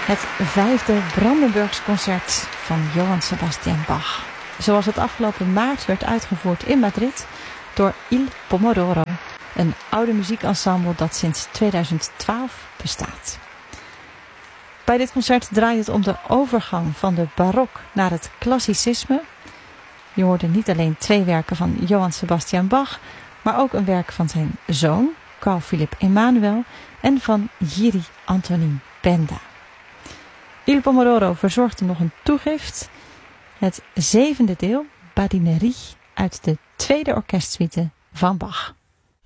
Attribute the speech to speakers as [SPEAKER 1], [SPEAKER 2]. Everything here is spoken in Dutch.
[SPEAKER 1] Het 5e Brandenburgs concert van Johann Sebastian Bach. Zoals het afgelopen maart werd uitgevoerd in Madrid door Il Pomodoro. Een oude muziekensemble dat sinds 2012 bestaat. Bij dit concert draait het om de overgang van de barok naar het klassicisme. Je hoorde niet alleen 2 werken van Johann Sebastian Bach, maar ook een werk van zijn zoon, Carl Philipp Emanuel, en van Jiří Antonín Benda. Il Pomodoro verzorgde nog een toegift, het 7e deel, Badinerie, uit de 2e orkestsuite van Bach.